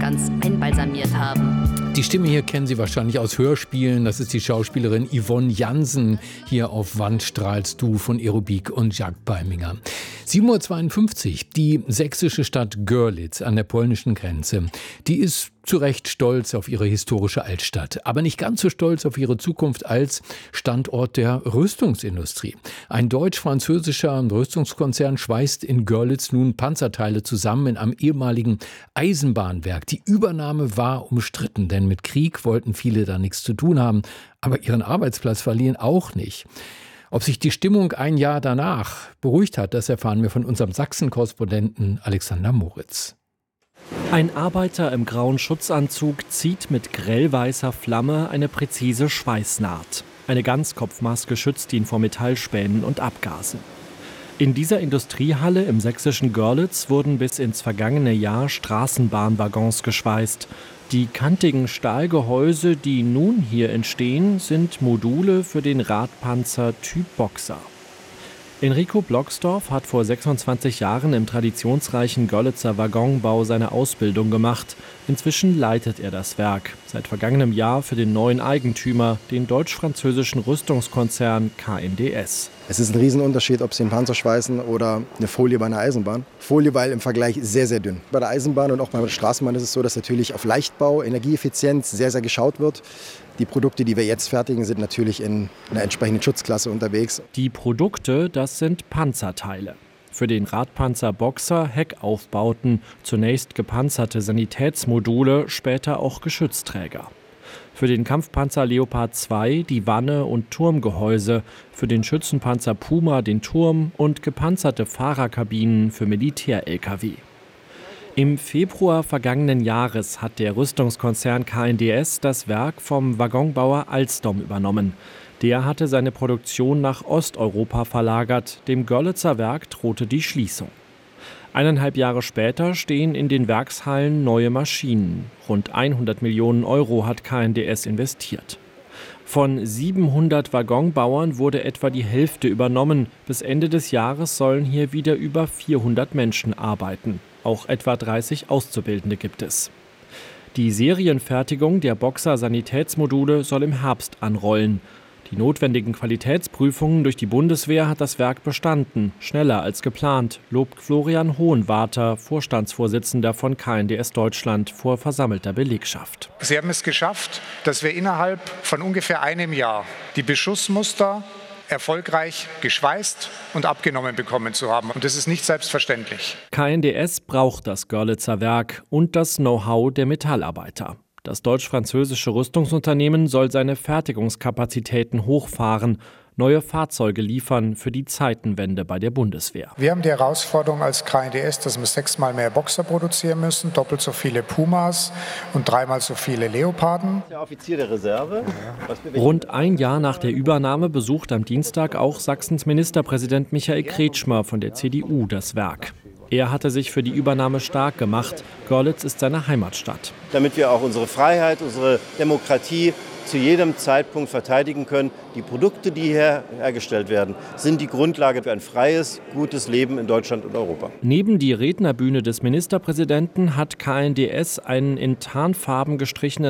ganz einbalsamiert haben. Die Stimme hier kennen Sie wahrscheinlich aus Hörspielen. Das ist die Schauspielerin Yvonne Jansen. Hier auf Wann strahlst du von Aerobik und Jacques Beiminger. 7:52 Uhr. Die sächsische Stadt Görlitz an der polnischen Grenze. Die ist zu Recht stolz auf ihre historische Altstadt, aber nicht ganz so stolz auf ihre Zukunft als Standort der Rüstungsindustrie. Ein deutsch-französischer Rüstungskonzern schweißt in Görlitz nun Panzerteile zusammen in einem ehemaligen Eisenbahnwerk. Die Übernahme war umstritten, denn mit Krieg wollten viele da nichts zu tun haben, aber ihren Arbeitsplatz verlieren auch nicht. Ob sich die Stimmung ein Jahr danach beruhigt hat, das erfahren wir von unserem Sachsen-Korrespondenten Alexander Moritz. Ein Arbeiter im grauen Schutzanzug zieht mit grellweißer Flamme eine präzise Schweißnaht. Eine Ganzkopfmaske schützt ihn vor Metallspänen und Abgasen. In dieser Industriehalle im sächsischen Görlitz wurden bis ins vergangene Jahr Straßenbahnwaggons geschweißt. Die kantigen Stahlgehäuse, die nun hier entstehen, sind Module für den Radpanzer Typ Boxer. Enrico Blocksdorf hat vor 26 Jahren im traditionsreichen Görlitzer Waggonbau seine Ausbildung gemacht. Inzwischen leitet er das Werk. Seit vergangenem Jahr für den neuen Eigentümer, den deutsch-französischen Rüstungskonzern KNDS. Es ist ein Riesenunterschied, ob Sie einen Panzer schweißen oder eine Folie bei einer Eisenbahn. Folie, weil im Vergleich sehr, sehr dünn. Bei der Eisenbahn und auch bei der Straßenbahn ist es so, dass natürlich auf Leichtbau, Energieeffizienz sehr, sehr geschaut wird. Die Produkte, die wir jetzt fertigen, sind natürlich in einer entsprechenden Schutzklasse unterwegs. Die Produkte, das sind Panzerteile. Für den Radpanzer Boxer Heckaufbauten, zunächst gepanzerte Sanitätsmodule, später auch Geschützträger. Für den Kampfpanzer Leopard 2 die Wanne und Turmgehäuse, für den Schützenpanzer Puma den Turm und gepanzerte Fahrerkabinen für Militär-Lkw. Im Februar vergangenen Jahres hat der Rüstungskonzern KNDS das Werk vom Waggonbauer Alstom übernommen. Der hatte seine Produktion nach Osteuropa verlagert. Dem Görlitzer Werk drohte die Schließung. 1,5 Jahre später stehen in den Werkshallen neue Maschinen. Rund 100 Millionen Euro hat KNDS investiert. Von 700 Waggonbauern wurde etwa die Hälfte übernommen. Bis Ende des Jahres sollen hier wieder über 400 Menschen arbeiten. Auch etwa 30 Auszubildende gibt es. Die Serienfertigung der Boxer-Sanitätsmodule soll im Herbst anrollen. Die notwendigen Qualitätsprüfungen durch die Bundeswehr hat das Werk bestanden. Schneller als geplant, lobt Florian Hohenwarter, Vorstandsvorsitzender von KNDS Deutschland, vor versammelter Belegschaft. Sie haben es geschafft, dass wir innerhalb von ungefähr einem Jahr die Beschussmuster erfolgreich geschweißt und abgenommen bekommen zu haben. Und das ist nicht selbstverständlich. KNDS braucht das Görlitzer Werk und das Know-how der Metallarbeiter. Das deutsch-französische Rüstungsunternehmen soll seine Fertigungskapazitäten hochfahren, neue Fahrzeuge liefern für die Zeitenwende bei der Bundeswehr. Wir haben die Herausforderung als KNDS, dass wir 6-mal mehr Boxer produzieren müssen, doppelt so viele Pumas und 3-mal so viele Leoparden. Der Offizier der Reserve. Rund ein Jahr nach der Übernahme besucht am Dienstag auch Sachsens Ministerpräsident Michael Kretschmer von der CDU das Werk. Er hatte sich für die Übernahme stark gemacht. Görlitz ist seine Heimatstadt. Damit wir auch unsere Freiheit, unsere Demokratie zu jedem Zeitpunkt verteidigen können. Die Produkte, die hier hergestellt werden, sind die Grundlage für ein freies, gutes Leben in Deutschland und Europa. Neben die Rednerbühne des Ministerpräsidenten hat KNDS einen in Tarnfarben gestrichenen